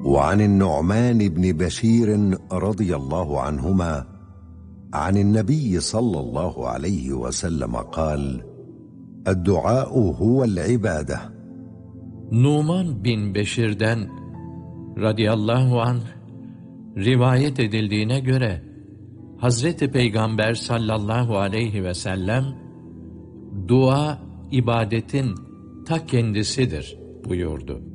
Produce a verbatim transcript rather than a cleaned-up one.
وعن النعمان بن بشير رضي الله عنهما عن النبي صلى الله عليه وسلم قال: الدعاء هو العبادة. Numan bin Beşir'den radıyallahu anh rivayet edildiğine göre Hazreti Peygamber sallallahu aleyhi ve sellem dua ibadetin ta kendisidir buyurdu.